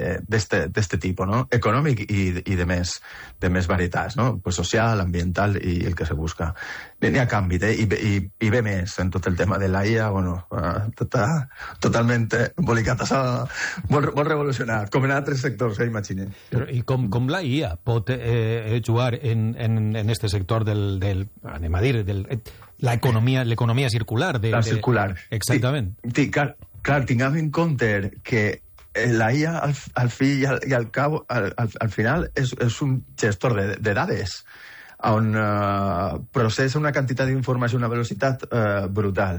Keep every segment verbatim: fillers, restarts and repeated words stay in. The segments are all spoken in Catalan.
d'aquest tipus, no? Econòmic i, i de més, de més varietats, no? Pues social, ambiental i el que se busca. N'hi ha canvi, eh? I, i, i ve més en tot el tema de l'A I A, bueno, uh, tota, totalment embolicat, molt, molt revolucionat, com en altres sectors, eh, imagine. Però, I com, com l'A I A pot eh, jugar en, en, en este sector del, del anem a dir, del, l'economia, l'economia circular? De, la de... circular. Exactament. Sí, sí, clar, clar, tinguem en compte que la I A, al, al fi i al, i al cabo, al, al, al final, és, és un gestor de, de dades, on uh, processa una quantitat d'informació a una velocitat uh, brutal.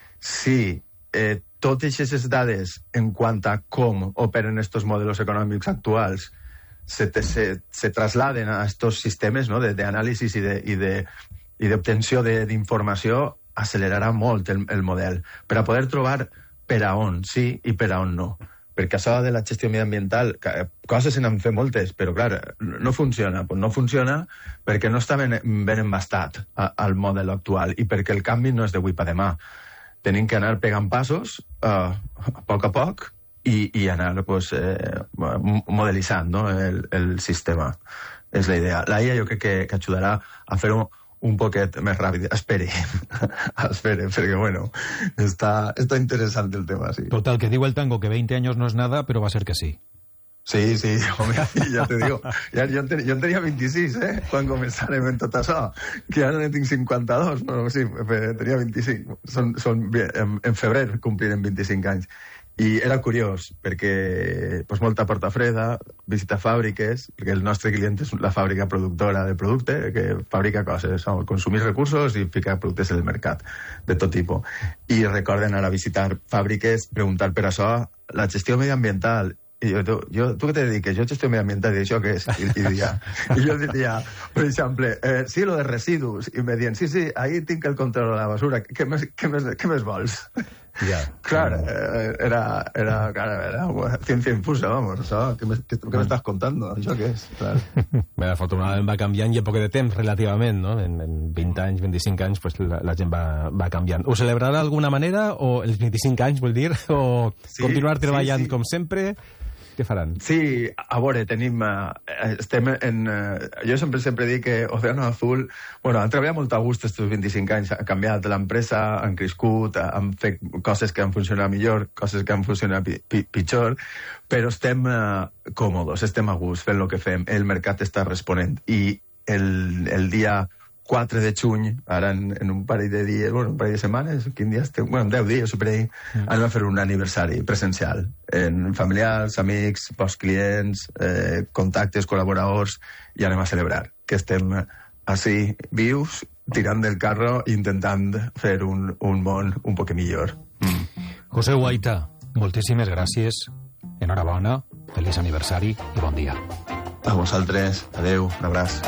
Si eh, totes aquestes dades en quant a com operen estos models econòmics actuals se, te, se, se trasladen a estos sistemes, no?, d'anàlisi i de, i de, i d'obtenció d'informació, accelerarà molt el, el model, per a poder trobar per a on sí i per a on no. Perquè això de la gestió mediambiental, coses se n'han fet moltes, però clar, no funciona. Pues no funciona perquè no està ben, ben embastat a, al model actual i perquè el canvi no és d'avui per demà. Tenim que anar pegant passos uh, a poc a poc i, i anar pues, eh, modelitzant, no?, el, el sistema. És la idea. La I A jo crec que, que ajudarà a fer-ho un poquet més ràpid. Espere, espere, perquè, bueno, està, està interessant el tema, sí. Total, que diu el tango que veinte años no es nada, pero va a ser que sí. Sí, sí, home, ja te digo. Ja, jo, en ten, jo en tenia vint-i-sis, eh?, quan començarem en tot això. Que ara ne tinc cinquanta-dos, però sí, tenia vint-i-cinc. Són, són, en, en febrer complirem vint-i-cinc anys. I era curiós, perquè pues, molta porta freda, visita fàbriques, perquè el nostre client és la fàbrica productora de producte, que fabrica coses, no? Consumir recursos i ficar productes en el mercat, de tot tipus. I recorden anar a visitar fàbriques, preguntar per això, la gestió mediambiental. I jo, tu, jo, tu què te dediques? Jo gestió mediambiental, i això què és? I, i, diria, i jo diria, per exemple, eh, sí, lo de residus, i me diuen, sí, sí, ahí tinc el control de la basura, què més, què més, què més vols? Ja. Clar, eh, era, era, era, era ciencia infusa, vamos, això, què m'estàs contant? Això què és? Clar. Bé, afortunadament va canviant i en poc de temps, relativament, no? En, en vint anys, vint-i-cinc anys, pues, la, la gent va, va canviant. Ho celebrarà d'alguna manera, o els vint-i-cinc anys, vull dir, o sí, continuar treballant sí, sí. com sempre? Què faran? Sí, a veure, tenim... Eh, estem en... Eh, jo sempre sempre dic que Océano Azul... Bueno, han treballat molt a gust estos vint-i-cinc anys, ha canviat l'empresa, han crescut, han fet coses que han funcionat millor, coses que han funcionat pi, pi, pitjor, però estem eh, còmodes, estem a gust fent el que fem, el mercat està responent. I el, el dia quatre de juny, ara en, en un parell de dies, bueno, un parell de setmanes, quin dia estem? Bueno, deu dies, o per ahí, mm. anem a fer un aniversari presencial, en familiars, amics, postclients, eh, contactes, col·laboradors, i anem a celebrar que estem així, vius, tirant del carro i intentant fer un, un món un poc millor. Mm. José Guaita, moltíssimes gràcies, enhorabona, feliç aniversari i bon dia. A vosaltres, adeu, un abraç.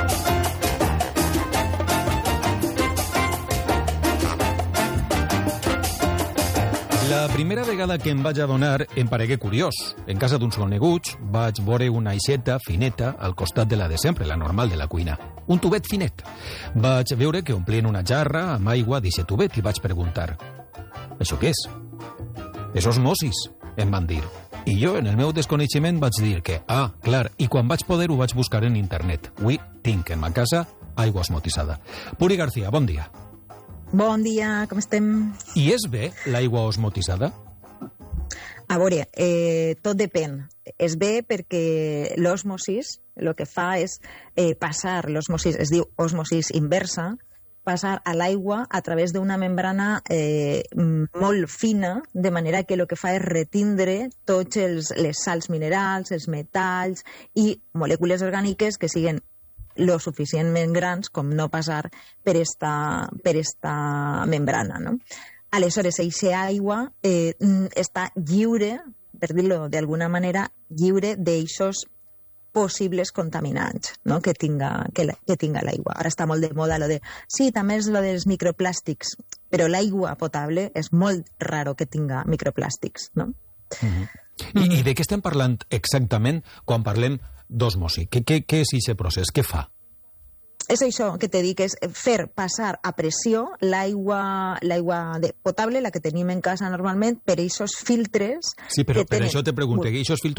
La primera vegada que em vaig adonar em paregué curiós. En casa d'uns coneguts vaig veure una aixeta fineta al costat de la de sempre, la normal de la cuina. Un tubet finet. Vaig veure que omplien una jarra amb aigua d'aquest tubet i vaig preguntar: això què és? És osmosis, em van dir. I jo, en el meu desconeixement, vaig dir que, ah, clar, i quan vaig poder ho vaig buscar en internet. Avui tinc en ma casa aigua osmotitzada. Puri García, bon dia. Bon dia, com estem? I és bé l'aigua osmotitzada? A veure, eh, tot depèn. És bé perquè l'osmosis el que fa és eh, passar, l'osmosis es diu osmosis inversa, passar a l'aigua a través d'una membrana eh, molt fina, de manera que el que fa és retindre tots els, les sals minerals, els metalls i molècules orgàniques que siguen lo suficientment grans com no passar per esta, per esta membrana, no? Aleshores, eixa aigua eh, està lliure, per dir-lo d'alguna manera, lliure d'eixos possibles contaminants, no?, que tinga, que, la, que tinga l'aigua. Ara està molt de moda lo de... Sí, també és lo dels microplàstics, però l'aigua potable és molt raro que tinga microplàstics, no? Uh-huh. I, I de què estem parlant exactament quan parlem d'osmosi? Què, què, què és aquest procés? Què fa? És això que te dic, és fer passar a pressió l'aigua l'aigua potable, la que tenim en casa normalment, per aquests filtres... Sí, però que per tenen... això te pregunto, aquests filtres